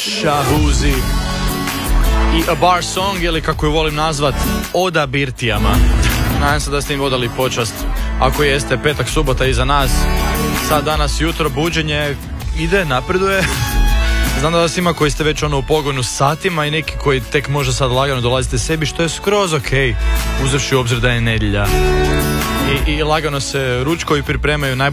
Shahuzi i A Bar Song, ili kako ju volim nazvat, Oda birtijama. Nadam se da ste im odali počast. Ako jeste, petak, subota iza nas. Sad danas jutro buđenje ide, napreduje. Znam da vas ima koji ste već u pogonu satima i neki koji tek možda sad lagano dolazite sebi, što je skroz ok, uzevši u obzir da je nedjelja. I lagano se ručkovi pripremaju.